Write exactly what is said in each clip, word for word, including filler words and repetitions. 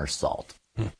somersault.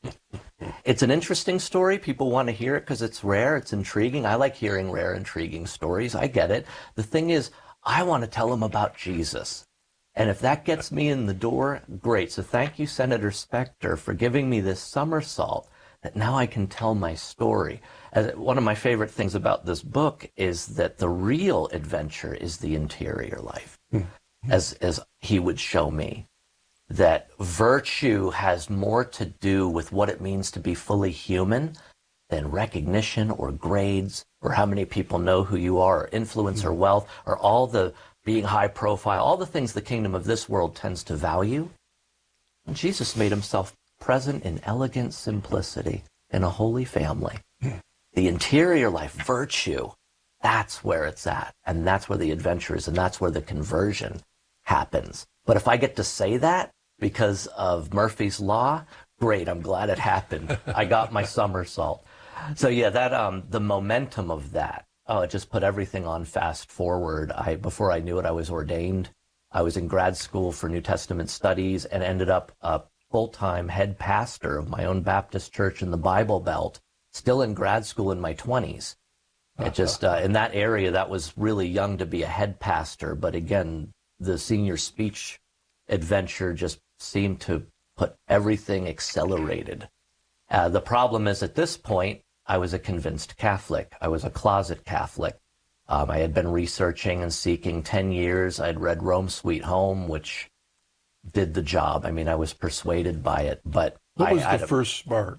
It's an interesting story. People want to hear it because it's rare. It's intriguing. I like hearing rare, intriguing stories. I get it. The thing is, I want to tell them about Jesus. And if that gets me in the door, great. So thank you, Senator Specter, for giving me this somersault that now I can tell my story. As one of my favorite things about this book is that the real adventure is the interior life, as, as he would show me. That virtue has more to do with what it means to be fully human than recognition or grades or how many people know who you are or influence or wealth or all the being high profile, all the things the kingdom of this world tends to value. And Jesus made himself present in elegant simplicity in a holy family. The interior life, virtue, that's where it's at. And that's where the adventure is. And that's where the conversion happens. But if I get to say that because of Murphy's Law, great, I'm glad it happened. I got my somersault. So yeah, that um, the momentum of that, oh, it just put everything on fast forward. I before I knew it, I was ordained. I was in grad school for New Testament studies and ended up a full-time head pastor of my own Baptist church in the Bible Belt, still in grad school in my twenties. It just, uh, in that area, that was really young to be a head pastor. But again, the senior speech adventure just seemed to put everything accelerated. Uh, the problem is at this point, I was a convinced Catholic. I was a closet Catholic. Um, I had been researching and seeking ten years. I'd read Rome Sweet Home, which did the job. I mean, I was persuaded by it. But what I, was the I, first spark,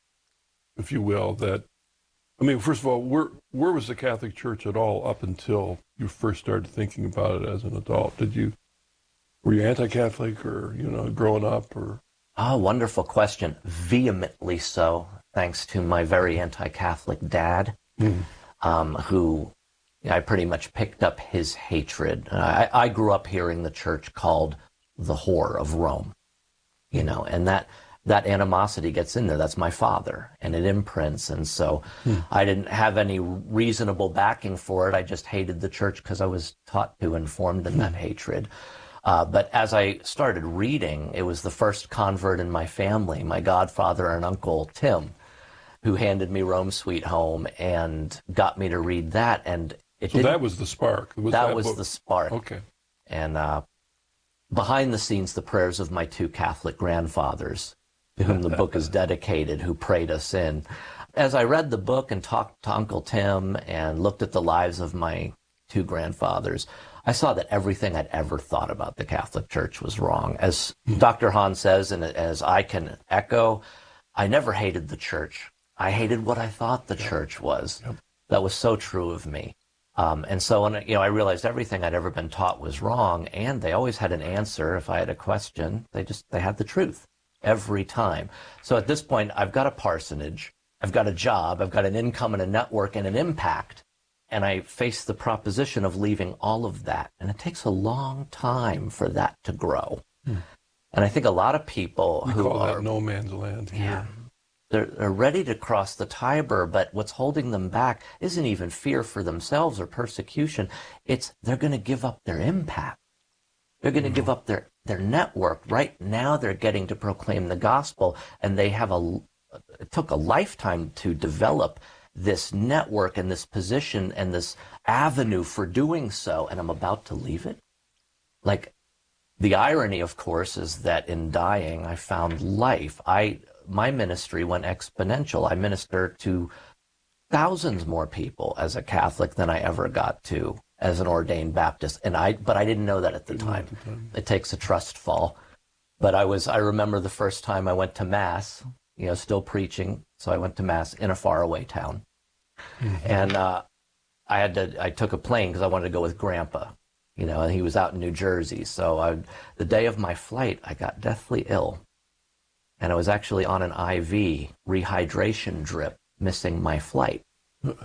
if you will, that, I mean, first of all, where, where was the Catholic Church at all up until you first started thinking about it as an adult? Did you, were you anti-Catholic or, you know, growing up or? Oh, wonderful question. Vehemently so, thanks to my very anti-Catholic dad, mm. um, who you know, I pretty much picked up his hatred. I, I grew up hearing the church called the whore of Rome, you know, and that that animosity gets in there. That's my father, and it imprints. And so mm. I didn't have any reasonable backing for it. I just hated the church because I was taught to and formed in mm. that hatred. Uh, but as I started reading, it was the first convert in my family, my godfather and uncle, Tim, who handed me Rome Sweet Home and got me to read that. And it So that was the spark? Was that, that was book? the spark. Okay. And uh, behind the scenes, the prayers of my two Catholic grandfathers, to whom the book is dedicated, who prayed us in. As I read the book and talked to Uncle Tim and looked at the lives of my two grandfathers, I saw that everything I'd ever thought about the Catholic Church was wrong. As Doctor Hahn says, and as I can echo, I never hated the church. I hated what I thought the yep. church was. Yep. That was so true of me. Um, and so when you know, I realized everything I'd ever been taught was wrong, and they always had an answer if I had a question. They just, they had the truth every time. So at this point, I've got a parsonage, I've got a job, I've got an income and a network and an impact. And I face the proposition of leaving all of that. And it takes a long time for that to grow. Hmm. And I think a lot of people we who call are... that no man's land here. Yeah, they're, they're ready to cross the Tiber, but what's holding them back isn't even fear for themselves or persecution. It's they're going to give up their impact. They're going to mm-hmm. give up their, their network. Right now they're getting to proclaim the gospel, and they have a... It took a lifetime to develop this network and this position and this avenue for doing so, and I'm about to leave it. Like, the irony, of course, is that in dying, I found life. I my ministry went exponential. I minister to thousands more people as a Catholic than I ever got to as an ordained Baptist, and I but I didn't know that at the time. At the time. It takes a trust fall. But I was I remember the first time I went to Mass, you know, still preaching. So I went to Mass in a faraway town. Mm-hmm. And uh, I had to, I took a plane because I wanted to go with Grandpa, you know, and he was out in New Jersey. So I, the day of my flight, I got deathly ill. And I was actually on an I V rehydration drip, missing my flight. Uh-uh.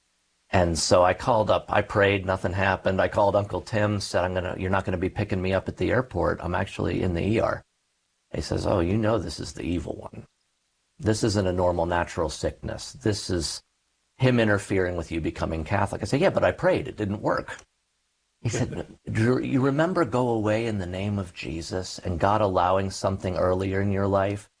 And so I called up, I prayed, nothing happened. I called Uncle Tim, said, I'm gonna, you're not going to be picking me up at the airport. I'm actually in the E R. He says, oh, you know this is the evil one. This isn't a normal natural sickness. This is him interfering with you becoming Catholic. I said, yeah, but I prayed. It didn't work. He said, do you remember go away in the name of Jesus and God allowing something earlier in your life